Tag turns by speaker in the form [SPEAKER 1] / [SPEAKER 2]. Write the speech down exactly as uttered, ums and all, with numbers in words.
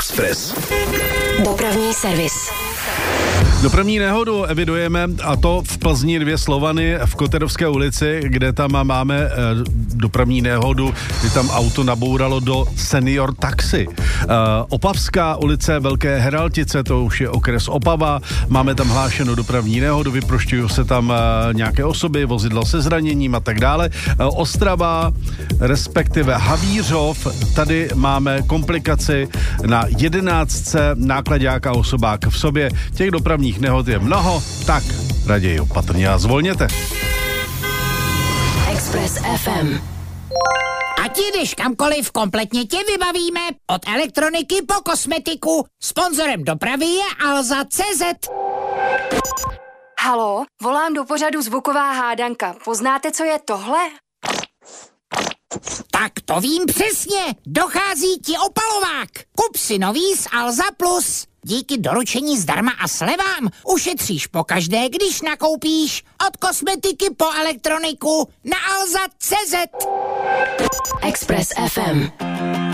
[SPEAKER 1] Express.
[SPEAKER 2] Dopravní servis.
[SPEAKER 3] Dopravní nehodu evidujeme, a to v Plzni dvě Slovany v Koterovské ulici, kde tam máme e, dopravní nehodu, kdy tam auto nabouralo do senior taxi. E, Opavská ulice Velké Heraltice, to už je okres Opava, máme tam hlášenou dopravní nehodu, vyprošťují se tam e, nějaké osoby, vozidlo se zraněním a tak dále. E, Ostrava, respektive Havířov, tady máme komplikaci na jedenáctce, náklaďák a osobák v sobě. Těch dopravních nehod je mnoho, tak raději opatrně a zvolněte.
[SPEAKER 2] Express F M.
[SPEAKER 4] Ať jdeš kamkoliv, kompletně tě vybavíme. Od elektroniky po kosmetiku. Sponzorem dopravy je Alza tečka cé zet.
[SPEAKER 5] Haló, volám do pořadu Zvuková hádanka. Poznáte, co je tohle?
[SPEAKER 4] Tak to vím přesně. Dochází ti opalovák. Kup si nový z Alza Plus. Díky doručení zdarma a slevám ušetříš pokaždé, když nakoupíš. Od kosmetiky po elektroniku na Alza tečka cé zet.
[SPEAKER 2] Express F M.